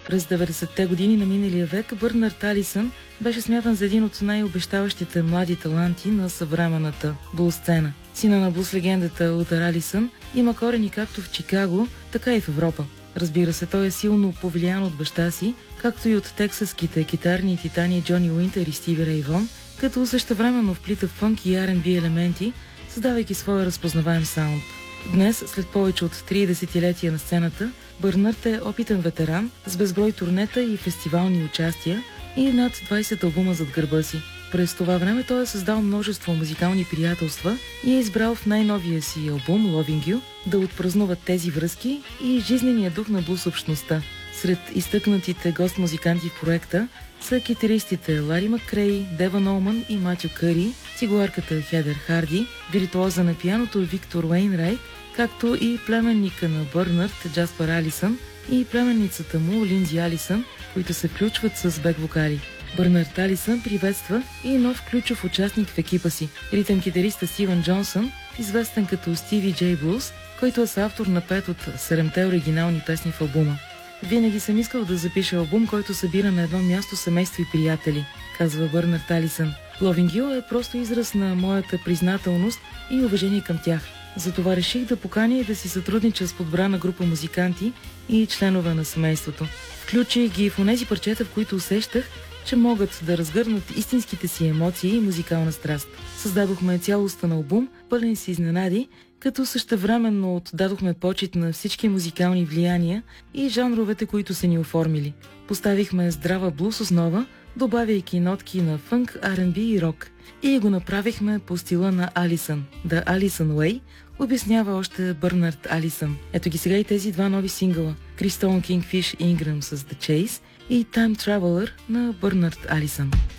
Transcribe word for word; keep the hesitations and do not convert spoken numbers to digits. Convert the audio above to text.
През деветдесетте години на миналия век Бърнард Алисън беше смятан за един от най-обещаващите млади таланти на съвременната блуз сцена. Сина на блуз легендата Утър Алисън има корени както в Чикаго, така и в Европа. Разбира се, той е силно повлиян от баща си, както и от тексаските китарни титани Джони Уинтер и Стиви Рей Вон, като същевременно вплита фънк и Ар енд Би елементи, създавайки своя разпознаваем саунд. Днес, след повече от три десетилетия на сцената, Бърнард е опитен ветеран с безброй турнета и фестивални участия и над двайсет албума зад гърба си. През това време той е създал множество музикални приятелства и е избрал в най-новия си албум Loving You да отпразнуват тези връзки и жизнения дух на блуз общността. Сред изтъкнатите гост-музиканти в проекта са китаристите Лари Макрей, Девън Олман и Матю Къри, цигуларката Хедър Харди, виртуоза на пианото Виктор Уейнрайт, както и племенника на Бърнард Джаспар Алисън и племенницата му Линдзи Алисън, които се включват с бек-вокали. Бърнард Алисън приветства и нов ключов участник в екипа си – ритъм-китариста Стивън Джонсън, известен като Стиви Джей Блуз, който е съавтор на пет от седемте оригинални песни в албума. Винаги съм искал да запиша албум, който събира на едно място семейство и приятели, казва Бърнард Алисън. Loving You е просто израз на моята признателност и уважение към тях. Затова реших да поканя и да си сътруднича с подбрана група музиканти и членове на семейството. Включих ги в онези парчета, в които усещах, че могат да разгърнат истинските си емоции и музикална страст. Създадохме цялостен албум, пълен с изненади, като същевременно отдадохме почит на всички музикални влияния и жанровете, които са ни оформили. Поставихме здрава блуз основа, добавяйки нотки на фънк, Ар енд Би и рок. И го направихме по стила на Алисън. The Alison Way, обяснява още Бърнард Алисън. Ето ги сега и тези два нови сингъла. Crystone Kingfish Ingram с The Chase и Time Traveler на Бърнард Алисън.